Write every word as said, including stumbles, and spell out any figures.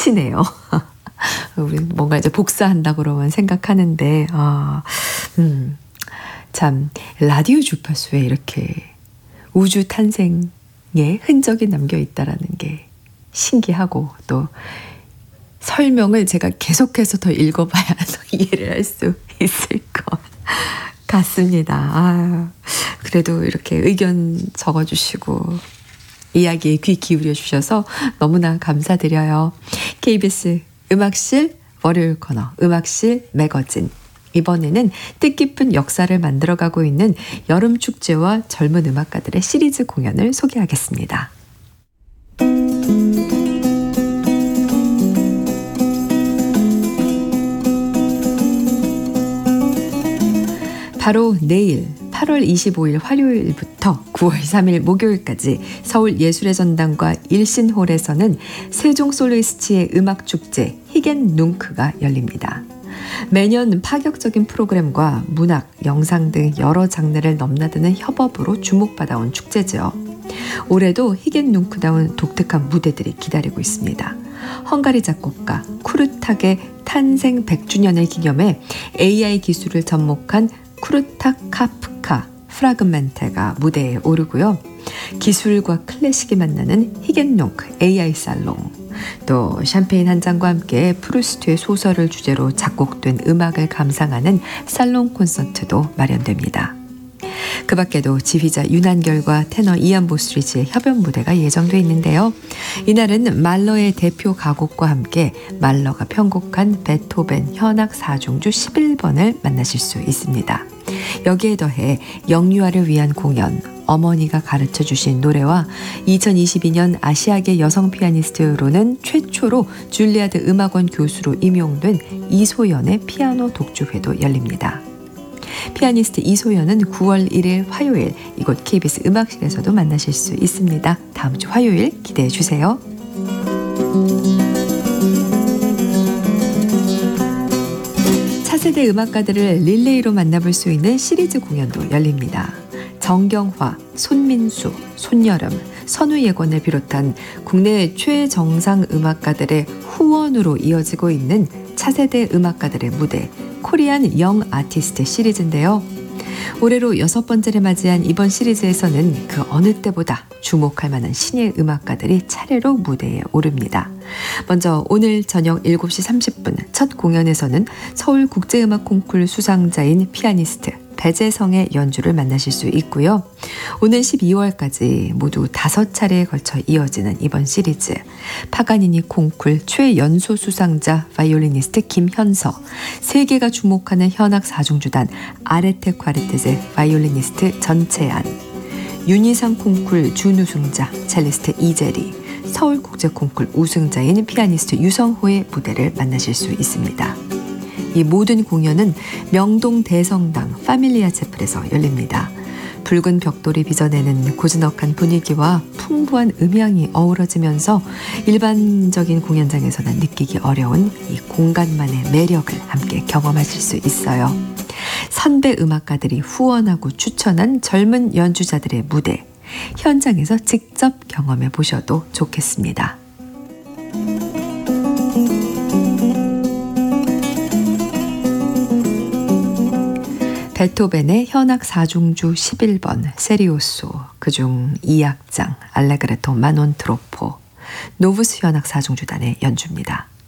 끝이네요. 우리 뭔가 이제 복사한다 그러면 생각하는데, 아, 음, 참, 라디오 주파수에 이렇게 우주 탄생의 흔적이 남겨 있다라는 게 신기하고, 또 설명을 제가 계속해서 더 읽어봐야 더 이해를 할 수 있을 것 같습니다. 아, 그래도 이렇게 의견 적어주시고 이야기에 귀 기울여 주셔서 너무나 감사드려요. 케이비에스 음악실 월요일 코너 음악실 매거진, 이번에는 뜻깊은 역사를 만들어가고 있는 여름축제와 젊은 음악가들의 시리즈 공연을 소개하겠습니다. 바로 내일 팔월 이십오일 화요일부터 구월 삼일 목요일까지 서울 예술의 전당과 일신홀에서는 세종 솔로이스트의 음악축제 히겐룽크가 열립니다. 매년 파격적인 프로그램과 문학, 영상 등 여러 장르를 넘나드는 협업으로 주목받아온 축제죠. 올해도 히겐룽크다운 독특한 무대들이 기다리고 있습니다. 헝가리 작곡가 쿠르탁의 탄생 백 주년을 기념해 에이아이 기술을 접목한 쿠르탁 카프카 프라그멘테가 무대에 오르고요. 기술과 클래식이 만나는 히겐룽크 에이아이 살롱, 또 샴페인 한 잔과 함께 프루스트의 소설을 주제로 작곡된 음악을 감상하는 살롱 콘서트도 마련됩니다. 그 밖에도 지휘자 윤한결과 테너 이안 보스리지의 협연 무대가 예정돼 있는데요. 이날은 말러의 대표 가곡과 함께 말러가 편곡한 베토벤 현악 사중주 십일 번을 만나실 수 있습니다. 여기에 더해 영유아를 위한 공연, 어머니가 가르쳐 주신 노래와 이천이십이년 아시아계 여성 피아니스트로는 최초로 줄리아드 음악원 교수로 임용된 이소연의 피아노 독주회도 열립니다. 피아니스트 이소연은 구월 일일 화요일 이곳 케이비에스 음악실에서도 만나실 수 있습니다. 다음 주 화요일 기대해 주세요. 차세대 음악가들을 릴레이로 만나볼 수 있는 시리즈 공연도 열립니다. 정경화, 손민수, 손여름, 선우예권을 비롯한 국내 최정상 음악가들의 후원으로 이어지고 있는 차세대 음악가들의 무대 코리안 영 아티스트 시리즈인데요. 올해로 여섯 번째를 맞이한 이번 시리즈에서는 그 어느 때보다 주목할 만한 신예 음악가들이 차례로 무대에 오릅니다. 먼저 오늘 저녁 일곱 시 삼십 분 첫 공연에서는 서울국제음악 콩쿨 수상자인 피아니스트 배재성의 연주를 만나실 수 있고요. 오는 십이월까지 모두 다섯 차례에 걸쳐 이어지는 이번 시리즈, 파가니니 콩쿨 최연소 수상자 바이올리니스트 김현서, 세계가 주목하는 현악 사중주단 아레테 콰르테제 바이올리니스트 전채안, 윤희상 콩쿨 준우승자 첼리스트 이재리, 서울국제콩쿨 우승자인 피아니스트 유성호의 무대를 만나실 수 있습니다. 이 모든 공연은 명동 대성당 파밀리아 채플에서 열립니다. 붉은 벽돌이 빚어내는 고즈넉한 분위기와 풍부한 음향이 어우러지면서 일반적인 공연장에서는 느끼기 어려운 이 공간만의 매력을 함께 경험하실 수 있어요. 선배 음악가들이 후원하고 추천한 젊은 연주자들의 무대, 현장에서 직접 경험해 보셔도 좋겠습니다. 베토벤의 현악 사중주 십일 번 세리오소, 그중 이 악장 알레그레토 마논 트로포, 노브스 현악 사중주단의 연주입니다.